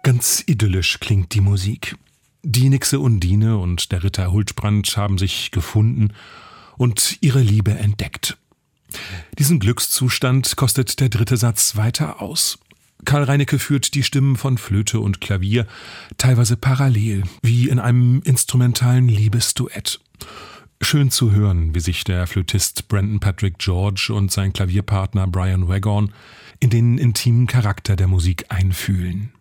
Ganz idyllisch klingt die Musik. Die Nixe Undine und der Ritter Huldbrand haben sich gefunden und ihre Liebe entdeckt. Diesen Glückszustand kostet der dritte Satz weiter aus. Karl Reinecke führt die Stimmen von Flöte und Klavier teilweise parallel, wie in einem instrumentalen Liebesduett. Schön zu hören, wie sich der Flötist Brandon Patrick George und sein Klavierpartner Brian Waghorn in den intimen Charakter der Musik einfühlen.